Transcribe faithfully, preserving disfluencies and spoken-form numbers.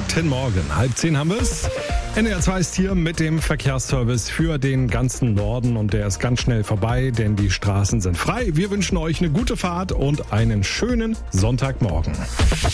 Guten Morgen, halb zehn haben wir es. N D R zwei ist hier mit dem Verkehrsservice für den ganzen Norden und der ist ganz schnell vorbei, denn die Straßen sind frei. Wir wünschen euch eine gute Fahrt und einen schönen Sonntagmorgen.